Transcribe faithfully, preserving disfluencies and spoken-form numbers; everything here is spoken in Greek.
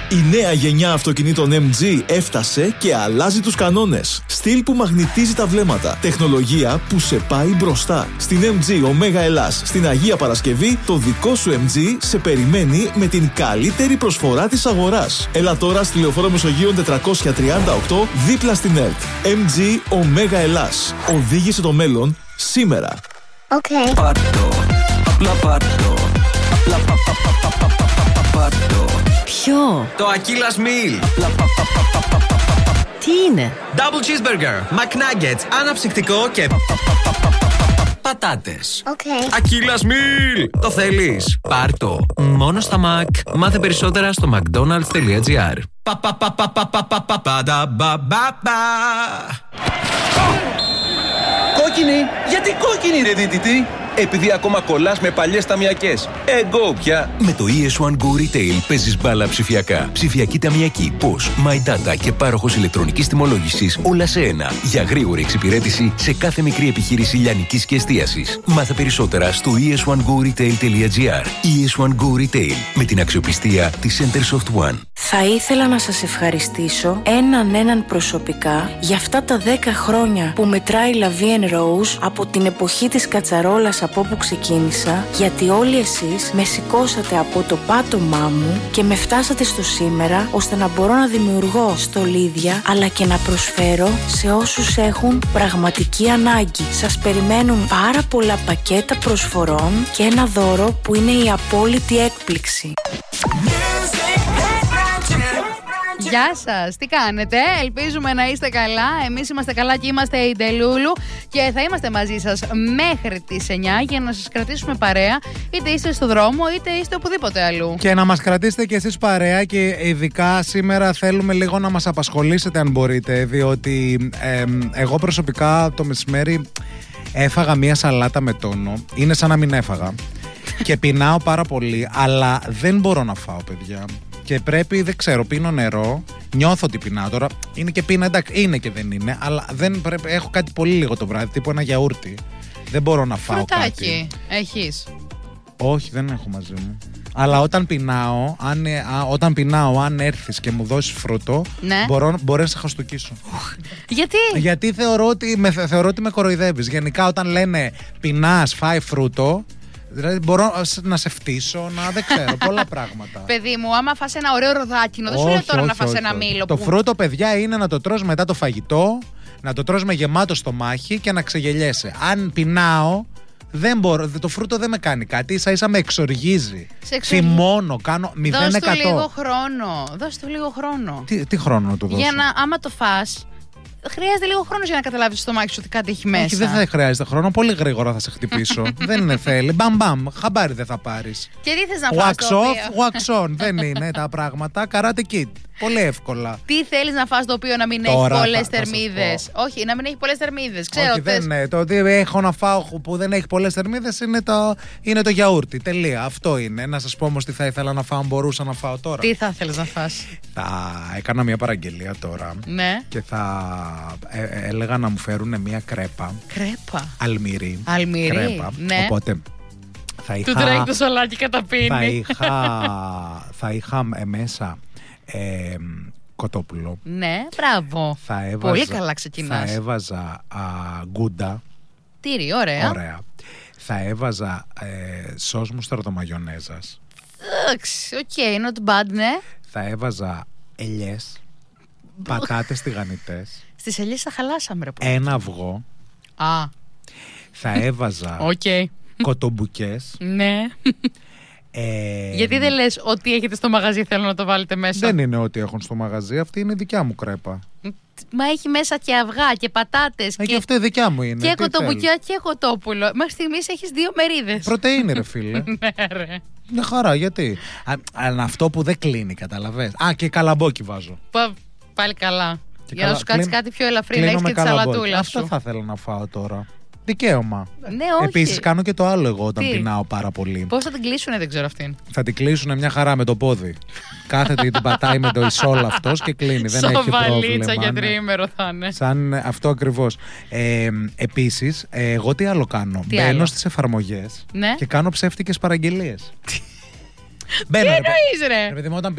Η νέα γενιά αυτοκινήτων εμ τζι έφτασε και αλλάζει τους κανόνες. Στυλ που μαγνητίζει τα βλέμματα. Τεχνολογία που σε πάει μπροστά. Στην εμ τζι Omega Ελλάς, στην Αγία Παρασκευή, το δικό σου εμ τζι σε περιμένει με την καλύτερη προσφορά της αγοράς. Έλα τώρα στη Λεωφόρο Μεσογείων τετρακόσια τριάντα οκτώ, δίπλα στην ΕΡΤ. εμ τζι Omega Ελλάς. Οδήγησε το μέλλον σήμερα. Okay. Πάρτο, απλά πάρτο. Απλά πα, πα, πα, πα, πα, πα, πα, πάρτο. Ποιο? Το Aquila Meal. Απλά πα, πα, πα, πα, πα, πα. Τι είναι? Double cheeseburger, McNuggets, αναψυκτικό και πατάτες. Okay. Aquila Meal. Το θέλεις? Πάρτο. Μόνο στα Mac. Μάθε περισσότερα στο mcdonalds.gr. Πα πα πα πα πα πα πα πα πα πα πα. Κόκκινη! Γιατί κόκκινη ρε δίτητη? Επειδή ακόμα κολλάς με παλιές ταμιακές. Εγώ πια. Με το ι ες one Go Retail παίζεις μπάλα ψηφιακά. Ψηφιακή ταμιακή, πώς, My Data και πάροχος ηλεκτρονικής τιμολόγησης όλα σε ένα. Για γρήγορη εξυπηρέτηση σε κάθε μικρή επιχείρηση λιανικής και εστίασης. Μάθε περισσότερα στο ι ες one go retail τελεία gr. ι ες one Go Retail με την αξιοπιστία της Centersoft One. Θα ήθελα να σας ευχαριστήσω έναν έναν προσωπικά για αυτά τα δέκα χρόνια που μετράει La Vie en Rose από την εποχή της κατσαρόλας από όπου ξεκίνησα, γιατί όλοι εσείς με σηκώσατε από το πάτωμά μου και με φτάσατε στο σήμερα, ώστε να μπορώ να δημιουργώ στολίδια αλλά και να προσφέρω σε όσους έχουν πραγματική ανάγκη. Σας περιμένουν πάρα πολλά πακέτα προσφορών και ένα δώρο που είναι η απόλυτη έκπληξη. Γεια σας, τι κάνετε? Ελπίζουμε να είστε καλά. Εμείς είμαστε καλά και είμαστε η Ντελούλου και θα είμαστε μαζί σας μέχρι τις εννιά για να σας κρατήσουμε παρέα, είτε είστε στο δρόμο είτε είστε οπουδήποτε αλλού. Και να μας κρατήσετε κι εσείς παρέα, και ειδικά σήμερα θέλουμε λίγο να μας απασχολήσετε αν μπορείτε, διότι ε, εγώ προσωπικά το μεσημέρι έφαγα μία σαλάτα με τόνο. Είναι σαν να μην έφαγα και πεινάω πάρα πολύ, αλλά δεν μπορώ να φάω, παιδιά. Και πρέπει, δεν ξέρω, πίνω νερό. Νιώθω ότι πεινάω τώρα. Είναι και πείνα, εντάξει, είναι και δεν είναι. Αλλά δεν πρέπει, έχω κάτι πολύ λίγο το βράδυ, τύπου ένα γιαούρτι. Δεν μπορώ να φάω Φρουτάκι κάτι. έχεις? Όχι, δεν έχω μαζί μου. Αλλά όταν πεινάω, αν, α, όταν πεινάω, αν έρθεις και μου δώσεις φρούτο, ναι, μπορώ, μπορώ να σε χαστοκίσω. Γιατί? Γιατί θεωρώ ότι, με, θεωρώ ότι με κοροϊδεύεις. Γενικά όταν λένε πεινάς, φάει φρούτο, δηλαδή μπορώ να σε φτύσω, να δεν ξέρω, πολλά πράγματα. Παιδί μου, άμα φας ένα ωραίο ροδάκινο, δεν σου λέω τώρα όχι, να φας όχι, ένα όχι. μήλο. Το που... φρούτο, παιδιά, είναι να το τρως μετά το φαγητό, να το τρως με γεμάτο στομάχι και να ξεγελιέσαι. Αν πεινάω, δεν μπορώ, το φρούτο δεν με κάνει κάτι, ίσα ίσα με εξοργίζει. Θυμώνω, κάνω μηδέν τοις εκατό. Δώσ' του λίγο χρόνο. Δώσ' του λίγο χρόνο. Τι, τι χρόνο να του δώσω? Για να, άμα το φας, χρειάζεται λίγο χρόνο για να καταλάβεις στο στομάχι σου ότι κάτι έχει μέσα. Όχι, δεν θα χρειάζεται χρόνο. Πολύ γρήγορα θα σε χτυπήσω. Δεν είναι θέλει. Μπαμ, μπαμ. Χαμπάρι δεν θα πάρεις. Και τι θες να φας? Wax off, wax on. Δεν είναι τα πράγματα. Karate Kid. Πολύ εύκολα. Τι θέλεις να φας το οποίο να μην Τώρα έχει πολλές θα, θερμίδες? θα Όχι, να μην έχει πολλές θερμίδες. Ξέρω. Όχι, δεν είναι. Το ότι έχω να φάω που δεν έχει πολλές θερμίδες είναι το, είναι το γιαούρτι. Τελεία. Αυτό είναι. Να σας πω όμως τι θα ήθελα να φάω, αν μπορούσα να φάω τώρα. Τι θα ήθελες να φας? Θα έκανα μια παραγγελία τώρα. Ναι. Και θα ε, ε, έλεγα να μου φέρουν μια κρέπα. Κρέπα. Αλμυρή. Αλμυρή. Κρέπα. Ναι. Οπότε θα είχα. Του τρέχει το σολάκι καταπίνει. Θα είχα, θα είχα μέσα ε, κοτόπουλο. Ναι, μπράβο. Θα έβαζα, πολύ καλά ξεκινάς. Θα έβαζα α, γκούντα. Τύρι, ωραία. Ωραία. Θα έβαζα ε, σως μουσταρδομαγιονέζας. Εντάξει, οκ, okay, not bad, ναι. Θα έβαζα ελιές, πατάτες τηγανιτές. Στις ελιές θα χαλάσαμε, ρε. Ένα αυγό. Α. Θα έβαζα okay. κοτομπουκές. Ναι. Ε, Γιατί δεν λες ότι έχετε στο μαγαζί, θέλω να το βάλετε μέσα? Δεν είναι ότι έχουν στο μαγαζί, αυτή είναι η δικιά μου κρέπα. Μα έχει μέσα και αυγά και πατάτες. Ε, και αυτή η δικιά μου είναι. Και κοτομπουκιά και κοτόπουλο. Μέχρι στιγμής έχεις δύο μερίδες. Πρωτεΐνη, ρε φίλε. Ναι, ρε. Μια χαρά, γιατί. Αλλά αυτό που δεν κλείνει, καταλαβες. Α, και καλαμπόκι βάζω. Πα, πάλι καλά. Και Για καλά, να σου κάτσει κλείνω, κάτι πιο ελαφρύ, να έχεις και τη σαλατούλα σου. Αυτό θα ήθελα να φάω τώρα. Δικαίωμα. Ναι, όχι. Επίσης κάνω και το άλλο εγώ όταν Τι? πεινάω πάρα πολύ. Πώς θα την κλείσουνε, δεν ξέρω αυτήν. Θα την κλείσουνε μια χαρά με το πόδι. Κάθεται και την πατάει με το ισόλ αυτός και κλείνει. Δεν έχει πρόβλημα. Σοβαλίτσα για τριήμερο θα είναι. Σαν αυτό ακριβώς. Ε, επίσης, ε, εγώ τι άλλο κάνω? Τι Μπαίνω άλλο? στις εφαρμογές, ναι, και κάνω ψεύτικες παραγγελίες. Τι εννοείς, ρε? Ρε παιδί μου, όταν